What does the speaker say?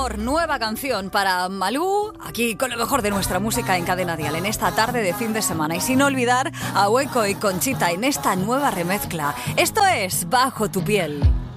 Amor, nueva canción para Malú, aquí con lo mejor de nuestra música en Cadena Dial, en esta tarde de fin de semana. Y sin olvidar a Hueco y Conchita en esta nueva remezcla. Esto es Bajo tu piel.